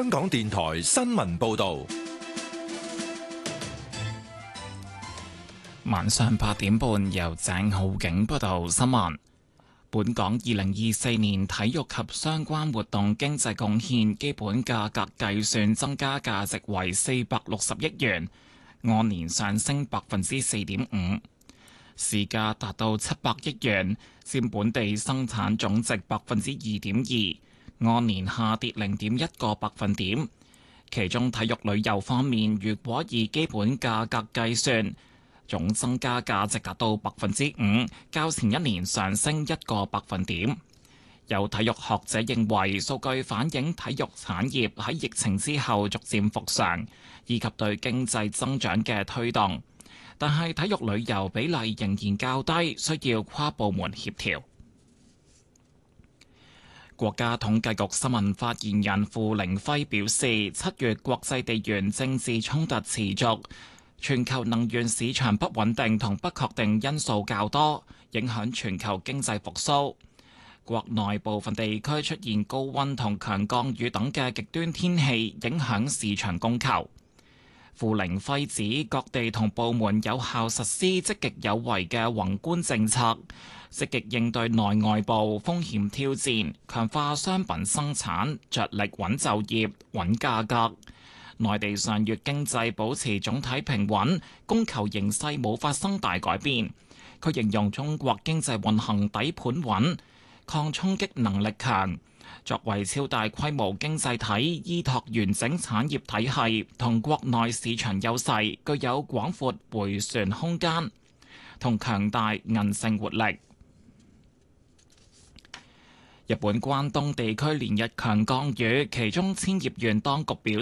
香港電台新聞報道。 晚上8點半，由鄭浩景報道新聞。本港2024年體育及相關活動經濟貢獻基本價格計算增加價值為460億元，按年上升4.5%，市價達到700億元，佔本地生產總值2.2%，按年下跌0.1個百分點。其中體育旅遊方面，如果以基本價格計算，總增加價值達到5%，較前一年上升1個百分點。有體育學者認為，數據反映體育產業喺疫情之後逐漸復常，以及對經濟增長嘅推動。但係體育旅遊比例仍然較低，需要跨部門協調。國家統計局新聞發言人付凌暉表示，7月國際地緣政治衝突持續，全球能源市場不穩定同不確定因素較多，影響全球經濟復甦。國內部分地區出現高溫同強降雨等嘅極端天氣，影響市場供求。付凌暉指，各地同部門有效實施積極有為嘅宏觀政策，積極應對內外部風險挑戰，強化商品生產，着力穩就業、穩價格。內地上月經濟保持總體平穩，供求形勢冇發生大改變。佢形容中國經濟運行底盤穩，抗衝擊能力強。作為超大規模經濟體，依託完整產業體系同國內市場優勢，具有廣闊迴旋空間同強大韌性活力。日本關東地區連日強降雨，其中千葉縣當局表示，